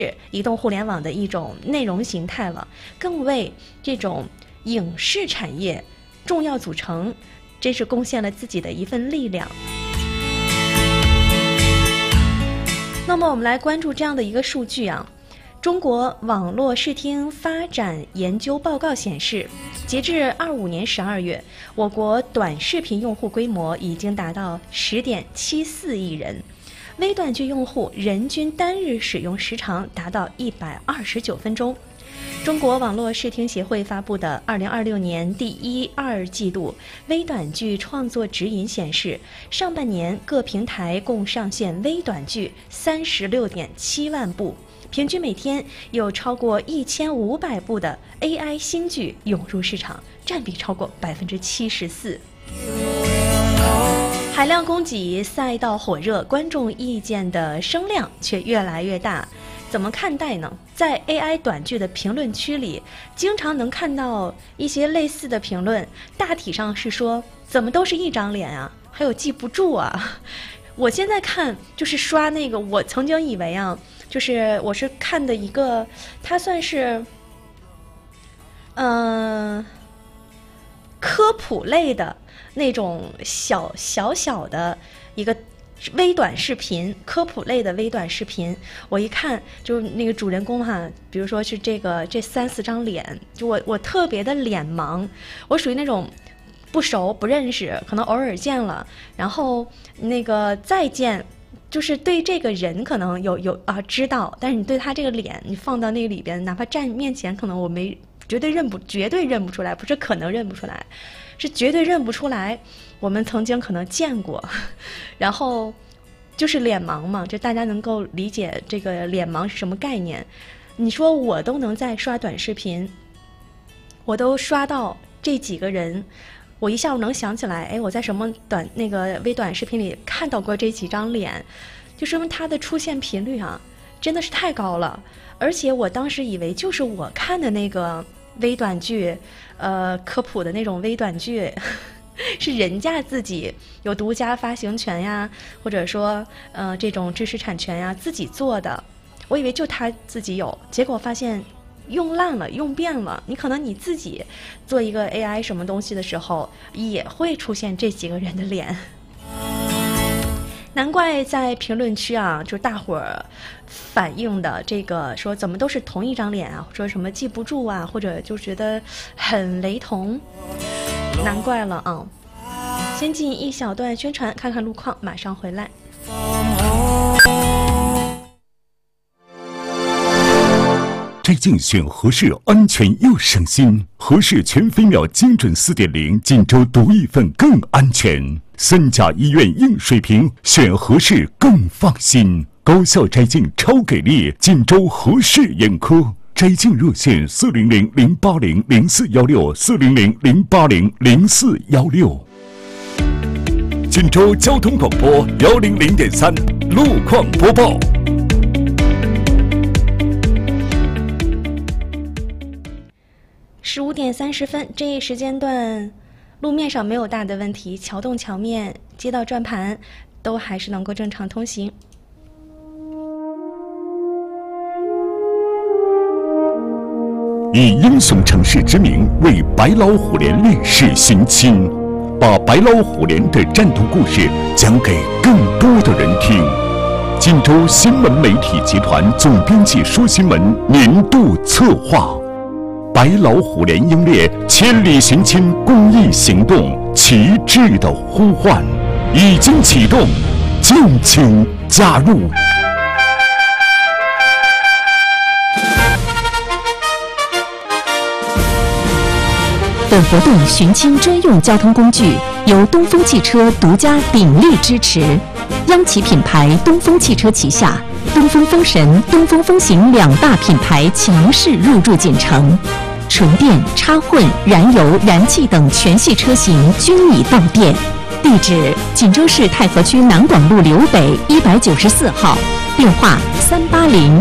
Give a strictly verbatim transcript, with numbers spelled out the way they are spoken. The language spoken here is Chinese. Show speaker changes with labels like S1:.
S1: 移动互联网的一种内容形态了，更为这种影视产业重要组成，真是贡献了自己的一份力量。那么我们来关注这样的一个数据啊，中国网络视听发展研究报告显示，截至二五年十二月，我国短视频用户规模已经达到十点七四亿人，微短剧用户人均单日使用时长达到一百二十九分钟。中国网络视听协会发布的二零二六年第一二季度微短剧创作指引显示，上半年各平台共上线微短剧三十六点七万部，平均每天有超过一千五百部的 A I 新剧涌入市场，占比超过百分之七十四。海量供给，赛道火热，观众意见的声量却越来越大。怎么看待呢？在 A I 短剧的评论区里，经常能看到一些类似的评论，大体上是说怎么都是一张脸啊，还有记不住啊。我现在看就是刷那个，我曾经以为啊，就是我是看的一个，它算是嗯、呃、科普类的那种小小小的一个微短视频，科普类的微短视频，我一看就那个主人公哈，比如说是这个这三四张脸，就我我特别的脸盲，我属于那种不熟不认识，可能偶尔见了，然后那个再见，就是对这个人可能有有啊知道，但是你对他这个脸，你放到那个里边，哪怕站面前，可能我没绝对认不绝对认不出来，不是可能认不出来，是绝对认不出来。我们曾经可能见过，然后就是脸盲嘛，就大家能够理解这个脸盲是什么概念。你说我都能在刷短视频，我都刷到这几个人，我一下午能想起来，哎，我在什么短那个微短视频里看到过这几张脸，就说明它的出现频率啊，真的是太高了。而且我当时以为就是我看的那个微短剧，呃，科普的那种微短剧。是人家自己有独家发行权呀，或者说呃这种知识产权呀自己做的，我以为就他自己有，结果发现用烂了用遍了。你可能你自己做一个 A I 什么东西的时候，也会出现这几个人的脸。难怪在评论区啊，就大伙儿反映的这个说怎么都是同一张脸啊，说什么记不住啊，或者就觉得很雷同。难怪了啊！先进一小段宣传，看看路况，马上回来。
S2: 摘镜选合适，安全又省心。合适全飞秒精准 四点零， 锦州独一份更安全。三甲医院硬水平，选合适更放心。高效摘镜超给力，锦州合适眼科。摘镜热线四零零零八零零四幺六四零零零八零零四幺六。锦州交通广播幺零零点三路况播报。
S1: 十五点三十分，这一时间段，路面上没有大的问题，桥洞、桥面、街道转盘都还是能够正常通行。
S2: 以英雄城市之名为白老虎连烈士寻亲，把白老虎连的战斗故事讲给更多的人听。锦州新闻媒体集团总编辑舒新闻年度策划，白老虎连英烈千里寻亲公益行动旗帜的呼唤已经启动，敬请加入。
S3: 本活动寻亲专用交通工具由东风汽车独家鼎力支持，央企品牌东风汽车旗下东风风神、东风风行两大品牌强势入驻锦城，纯电、插混、燃油、燃气等全系车型均已到店。地址：锦州市太和区南广路刘北一百九十四号，电话：三八零